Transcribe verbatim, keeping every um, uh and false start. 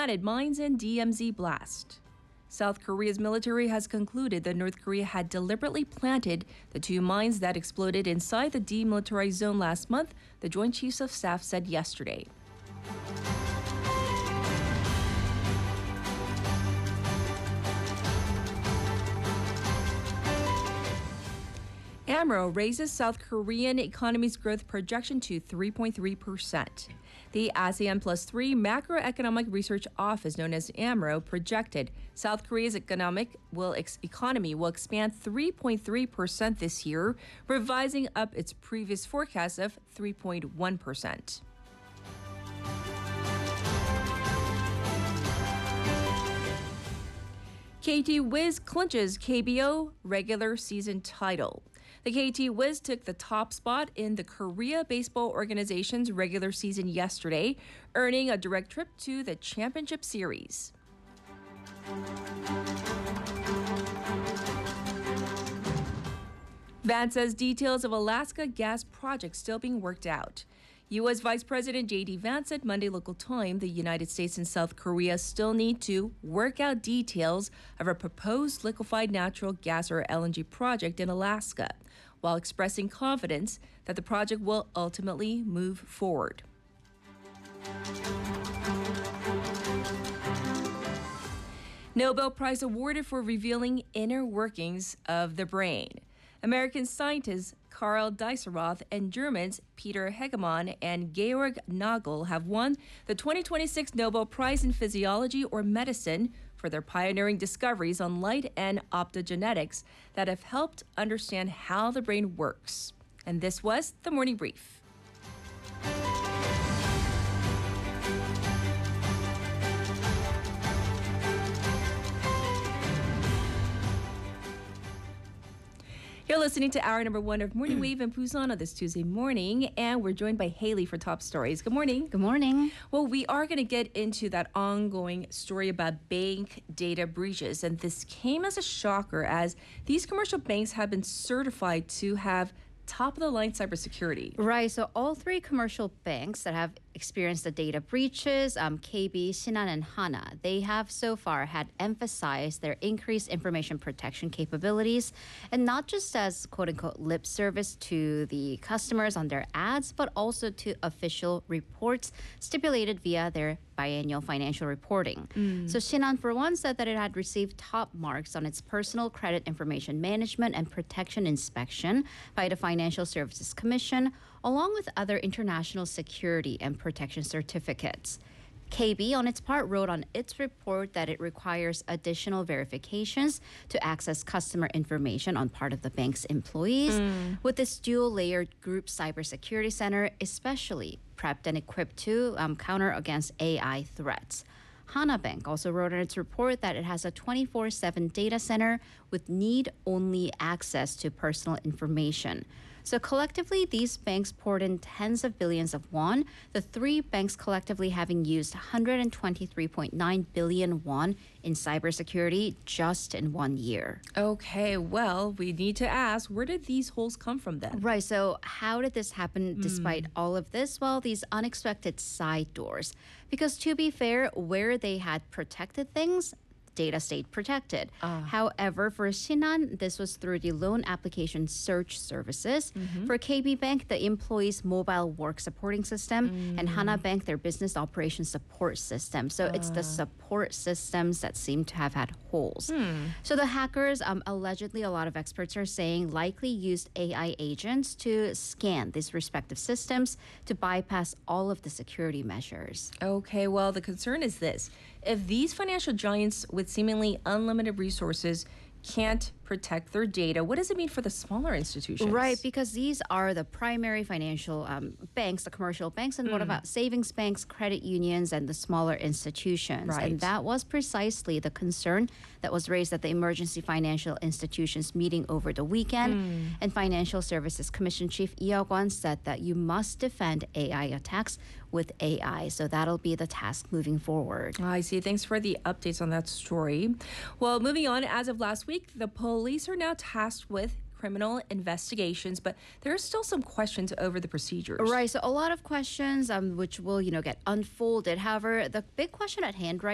planted mines in D M Z blast. South Korea's military has concluded that North Korea had deliberately planted the two mines that exploded inside the demilitarized zone last month, the Joint Chiefs of Staff said yesterday. AMRO raises South Korean economy's growth projection to three point three percent. The ASEAN Plus three Macroeconomic Research Office, known as AMRO, projected South Korea's economic will ex- economy will expand three point three percent this year, revising up its previous forecast of three point one percent. K T Wiz clinches K B O regular season title. The K T Wiz took the top spot in the Korea Baseball Organization's regular season yesterday, earning a direct trip to the championship series. Vance says details of Alaska gas project still being worked out. U S Vice President J D Vance said Monday local time the United States and South Korea still need to work out details of a proposed liquefied natural gas or L N G project in Alaska, while expressing confidence that the project will ultimately move forward. Nobel Prize awarded for revealing inner workings of the brain. American scientists Karl Dieseroth and Germans Peter Hegemann and Georg Nagel have won the twenty twenty-six Nobel Prize in Physiology or Medicine for their pioneering discoveries on light and optogenetics that have helped understand how the brain works. And this was the Morning Brief. You're listening to hour number one of Morning Wave in Busan on this Tuesday morning, and we're joined by Haley for top stories. Good morning. Good morning. Well, we are going to get into that ongoing story about bank data breaches, and this came as a shocker as these commercial banks have been certified to have top-of-the-line cybersecurity. Right, so all three commercial banks that have experienced the data breaches, um, K B, Shinhan, and Hana, they have so far had emphasized their increased information protection capabilities, and not just as quote-unquote lip service to the customers on their ads, but also to official reports stipulated via their biannual financial reporting. Mm. So Shinhan, for one, said that it had received top marks on its personal credit information management and protection inspection by the Financial Services Commission, along with other international security and protection certificates. K B, on its part, wrote on its report that it requires additional verifications to access customer information on part of the bank's employees, mm. with this dual-layered group cybersecurity center especially prepped and equipped to um, counter against A I threats. Hana Bank also wrote in its report that it has a twenty-four seven data center with need-only access to personal information. So collectively, these banks poured in tens of billions of won, the three banks collectively having used one hundred twenty-three point nine billion won in cybersecurity just in one year. Okay, well, we need to ask, where did these holes come from then? Right, so how did this happen despite mm. all of this? Well, these unexpected side doors. Because to be fair, where they had protected things, data stayed protected. Uh. However, for Shinhan, this was through the loan application search services. Mm-hmm. For K B Bank, the employees' mobile work supporting system, mm. and Hana Bank, their business operations support system. So uh. it's the support systems that seem to have had holes. Hmm. So the hackers, um, allegedly, a lot of experts are saying, likely used A I agents to scan these respective systems to bypass all of the security measures. Okay, well, the concern is this. If these financial giants with seemingly unlimited resources can't protect their data, what does it mean for the smaller institutions? Right, because these are the primary financial um, banks, the commercial banks, and mm. what about savings banks, credit unions, and the smaller institutions? Right. And that was precisely the concern that was raised at the Emergency Financial Institutions meeting over the weekend. Mm. And Financial Services Commission Chief Lee Yeok-won said that you must defend A I attacks with A I. So that'll be the task moving forward. I see. Thanks for the updates on that story. Well, moving on, as of last week, the police are now tasked with criminal investigations, but there are still some questions over the procedures. Right. So a lot of questions um, which will, you know, get unfolded. However, the big question at hand right